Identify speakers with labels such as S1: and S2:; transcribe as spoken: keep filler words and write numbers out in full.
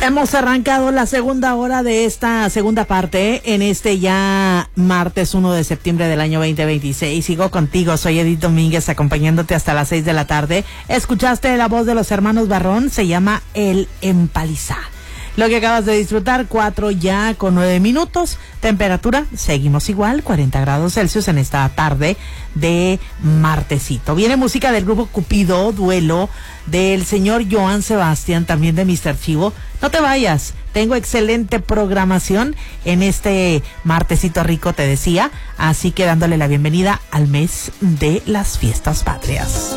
S1: Hemos arrancado la segunda hora de esta segunda parte en este ya martes uno de septiembre del año veinte veintiséis. Sigo contigo, soy Edith Domínguez, acompañándote hasta las seis de la tarde. Escuchaste la voz de los hermanos Barrón, se llama El Empalizá. Lo que acabas de disfrutar, cuatro ya con nueve minutos. Temperatura, seguimos igual, cuarenta grados Celsius en esta tarde de martesito. Viene música del grupo Cupido, Duelo, del señor Joan Sebastián, también de mister Chivo. No te vayas, tengo excelente programación en este martesito rico, te decía. Así que dándole la bienvenida al mes de las fiestas patrias.